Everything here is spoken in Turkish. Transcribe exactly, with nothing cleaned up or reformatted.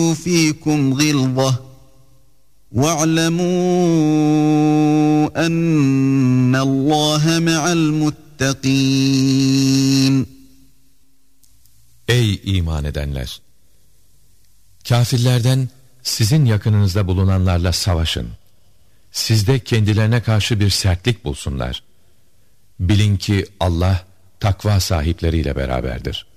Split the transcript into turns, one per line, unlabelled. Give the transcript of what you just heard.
فيكم غلظة واعلموا أن الله مع المتقين.
Ey iman edenler! Kâfirlerden sizin yakınınızda bulunanlarla savaşın. Sizde kendilerine karşı bir sertlik bulsunlar. Bilin ki Allah takva sahipleriyle beraberdir.